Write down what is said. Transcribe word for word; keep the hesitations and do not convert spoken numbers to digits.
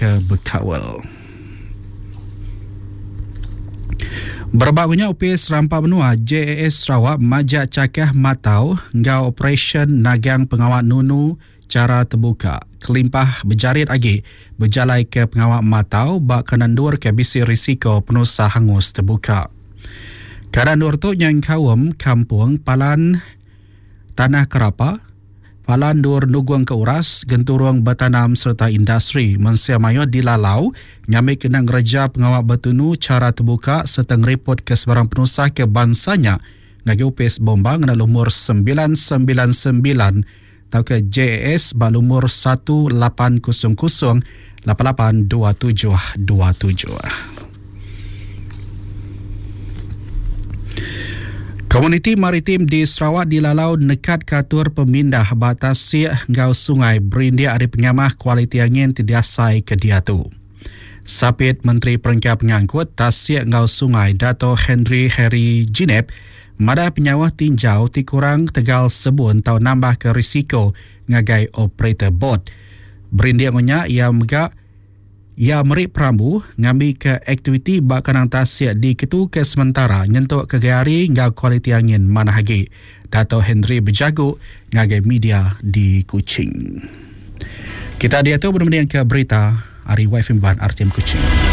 ke Bekawal. Berbagusnya upis rampa benua J A S Sarawak majak cakah matau ngau operasi nagang pengawal nunu cara terbuka. Kelimpah berjarit lagi berjalai ke pengawal matau bak kenandur ke bisi risiko penusah hangus terbuka. Kenandur tu yang kawam kampung Palan Tanah Kerapa, Palan Dur Nuguang ke Uras, Genturung Bertanam serta Industri mensiamayo dilalau nyamik kenang reja pengawal bertunu cara terbuka serta ngeripot ke sebarang penusah ke bansanya ngagi upis bombang na lumur sembilan sembilan sembilan atau ke J A S balumur satu lapan kosong kosong lapan lapan dua tujuh dua tujuh. Komuniti maritim di Sarawak dilalau nekat katur pemindah batas siak ngau sungai berindia ada pengamah kualiti angin tidiasai ke dia tu. Sapit Menteri Perengkap Pengangkut Tasik Ngau Sungai Dato' Henry Harry Jinep madah penyawah tinjau ti kurang tegal sebun tau nambah ke risiko ngagai operator bot. Berindia ngonya ia megak ia merik perambu ngambil ke aktiviti bak kanang Tasik di ketu ke sementara nyentuk ke gari ngau kualiti angin mana hagi. Dato' Henry berjago ngagai media di Kuching. Kita dia tu bermedian ke berita Ari Waifimban R T M Kuching.